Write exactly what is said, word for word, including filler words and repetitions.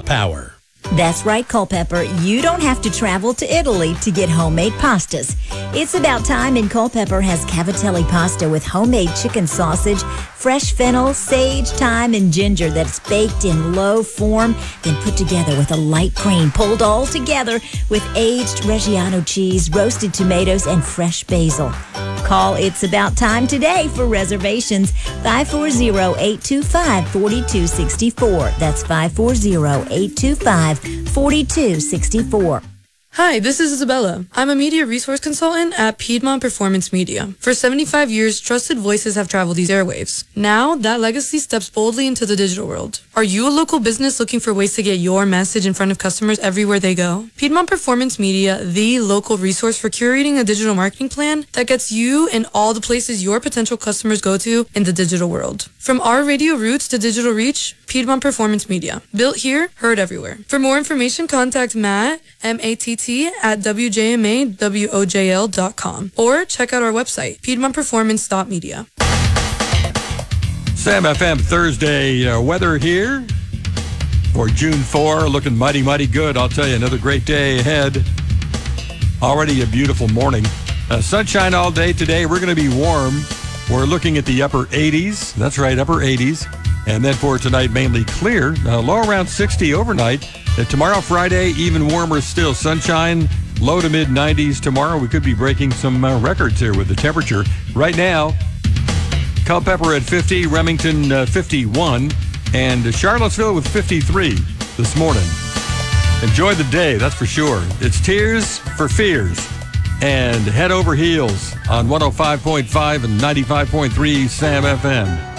power. That's right, Culpeper. You don't have to travel to Italy to get homemade pastas. It's about time, and Culpeper has cavatelli pasta with homemade chicken sausage, fresh fennel, sage, thyme, and ginger that's baked in low form, then put together with a light cream, pulled all together with aged Reggiano cheese, roasted tomatoes, and fresh basil. Call It's About Time today for reservations. five four zero, eight two five, four two six four. That's five four zero, eight two five, four two six four. Hi, this is Isabella. I'm a media resource consultant at Piedmont Performance Media. For seventy-five years, trusted voices have traveled these airwaves. Now, that legacy steps boldly into the digital world. Are you a local business looking for ways to get your message in front of customers everywhere they go? Piedmont Performance Media, the local resource for curating a digital marketing plan that gets you in all the places your potential customers go to in the digital world. From our radio roots to digital reach, Piedmont Performance Media. Built here, heard everywhere. For more information, contact Matt, M A T T, at W J M A W O J L dot com or check out our website, piedmont performance dot media. Sam F M Thursday uh, weather here for June fourth. Looking mighty, mighty good. I'll tell you, another great day ahead. Already a beautiful morning. Uh, sunshine all day today. We're going to be warm. We're looking at the upper eighties. That's right, upper eighties. And then for tonight, mainly clear. Uh, low around sixty overnight. Uh, tomorrow, Friday, even warmer still. Sunshine, low to mid nineties tomorrow. We could be breaking some uh, records here with the temperature. Right now, Culpeper at fifty, Remington uh, fifty-one, and Charlottesville with fifty-three this morning. Enjoy the day, that's for sure. It's Tears for Fears and Head Over Heels on one oh five point five and ninety-five point three Sam F M.